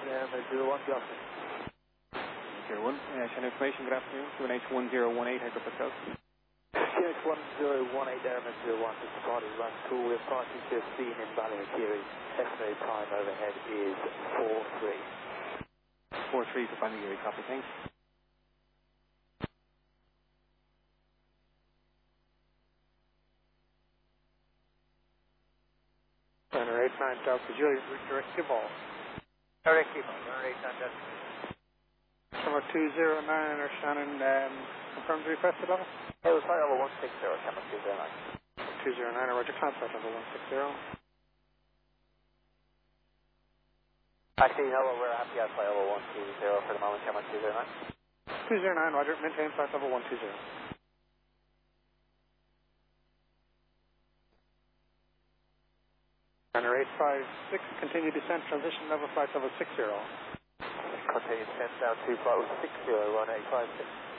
01, good afternoon. 01, send information, good afternoon, QNH1018, Hyperport Code. QNH1018, there, 01, this is Cardi, run cool, we're party 15 in Balikiri. Estimated time overhead is 4-3. 4-3 for Balikiri, copy, thanks. Runner 89 Delta Juliet, direct cue ball. Direct cue ball, runner 89 Delta. Number 209, or Shannon, confirmed request at level? It was flight level 160, camera 209. 209, roger, contact level 160. Actually, hello, we're happy at flight level 120 for the moment, camera 209. 209, roger, maintain flight level 120. Runner 856, continue descent, transition level, flight level 60. Continue descent down to flight level 60, runner 856.